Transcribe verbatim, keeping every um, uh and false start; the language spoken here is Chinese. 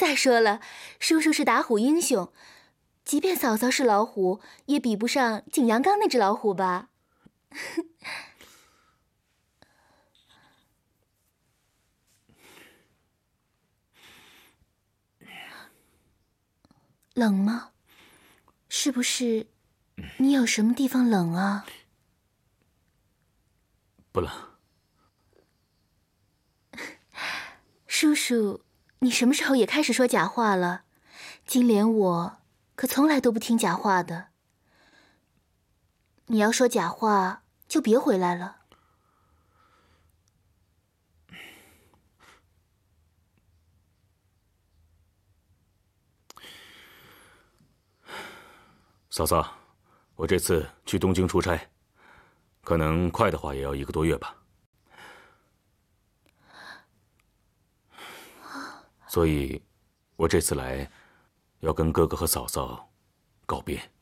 再说了，叔叔是打虎英雄，即便嫂嫂是老虎，也比不上景阳冈那只老虎吧？冷吗？是不是你有什么地方冷啊？ 不冷。 叔叔，你什么时候也开始说假话了？金莲我可从来都不听假话的。你要说假话，就别回来了。 嫂嫂，我这次去东京出差，可能快的话也要一个多月吧。所以，我这次来，要跟哥哥和嫂嫂告别。